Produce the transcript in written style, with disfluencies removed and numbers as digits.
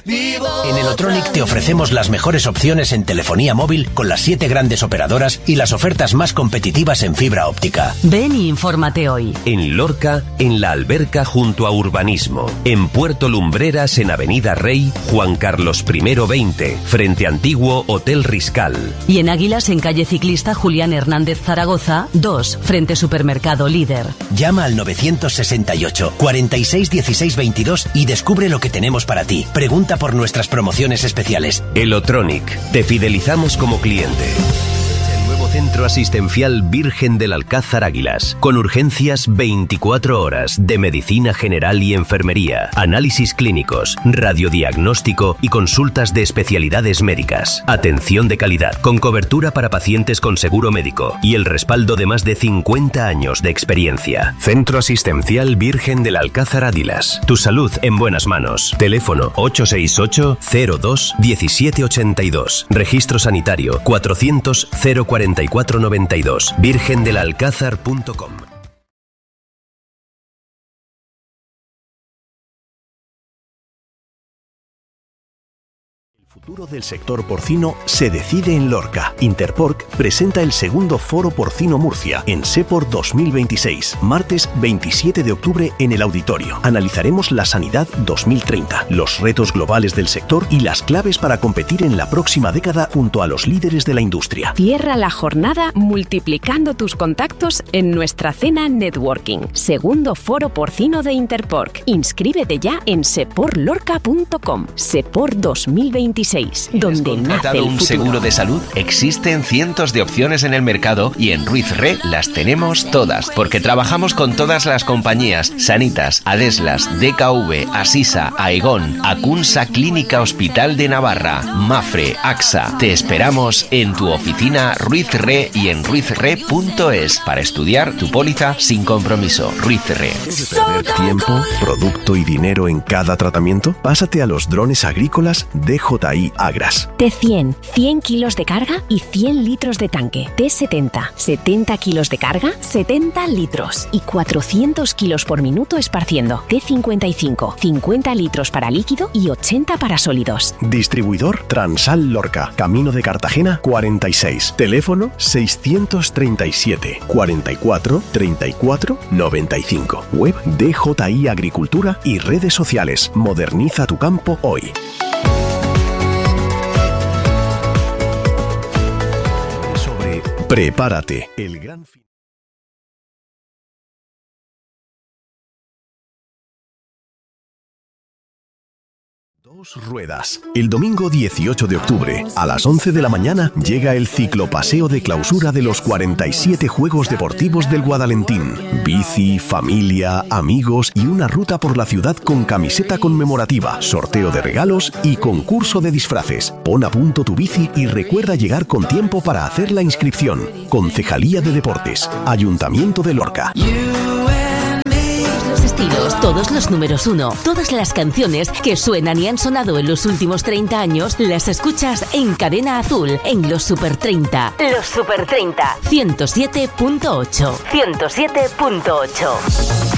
En Elotronic te ofrecemos las mejores opciones en telefonía móvil con las 7 grandes operadoras y las ofertas más competitivas en fibra óptica. Ven y infórmate hoy. En Lorca, en La Alberca junto a Urbanismo. En Puerto Lumbreras, en Avenida Rey, Juan Carlos I 20, frente Antiguo Hotel Riscal. Y en Águilas, en calle Ciclista Julián Hernández Zaragoza, 2, frente Supermercado Líder. Llama al 968 46 16 22 y descubre lo que tenemos para ti. Pregunta por nuestras promociones especiales. Elotronic, te fidelizamos como cliente. Centro Asistencial Virgen del Alcázar Águilas, con urgencias 24 horas de medicina general y enfermería, análisis clínicos, radiodiagnóstico y consultas de especialidades médicas. Atención de calidad, con cobertura para pacientes con seguro médico y el respaldo de más de 50 años de experiencia. Centro Asistencial Virgen del Alcázar Águilas. Tu salud en buenas manos. Teléfono 868 02 1782. Registro sanitario 400 044 492. virgendelalcázar.com. El futuro del sector porcino se decide en Lorca. Interporc presenta el segundo Foro Porcino Murcia en SEPOR 2026, martes 27 de octubre en el auditorio. Analizaremos la sanidad 2030, los retos globales del sector y las claves para competir en la próxima década junto a los líderes de la industria. Cierra la jornada multiplicando tus contactos en nuestra cena networking. Segundo Foro Porcino de Interporc. Inscríbete ya en seporlorca.com. SEPOR 2026. Donde nace el un futuro. seguro de salud? Existen cientos de opciones en el mercado y en Ruiz Re las tenemos todas, porque trabajamos con todas las compañías: Sanitas, Adeslas, DKV, Asisa, Aegon, Acunsa Clínica Hospital de Navarra, Mafre, AXA. Te esperamos en tu oficina Ruiz Re y en ruizre.es para estudiar tu póliza sin compromiso. Ruiz Re. ¿Quieres perder tiempo, producto y dinero en cada tratamiento? Pásate a los drones agrícolas DJI Agras. T100, 100 kilos de carga y 100 litros de tanque. T70, 70 kilos de carga, 70 litros y 400 kilos por minuto esparciendo. T55, 50 litros para líquido y 80 para sólidos. Distribuidor Transal Lorca, Camino de Cartagena 46. Teléfono 637 44 34 95. Web DJI Agricultura y redes sociales. Moderniza tu campo hoy. Prepárate, el gran fin. Dos ruedas. El domingo 18 de octubre, a las 11 de la mañana, llega el ciclopaseo de clausura de los 47 Juegos Deportivos del Guadalentín. Bici, familia, amigos y una ruta por la ciudad con camiseta conmemorativa, sorteo de regalos y concurso de disfraces. Pon a punto tu bici y recuerda llegar con tiempo para hacer la inscripción. Concejalía de Deportes, Ayuntamiento de Lorca. Estilos, todos los números 1, todas las canciones que suenan y han sonado en los últimos 30 años, las escuchas en Cadena Azul, en los Super 30. Los Super 30, 107.8. 107.8.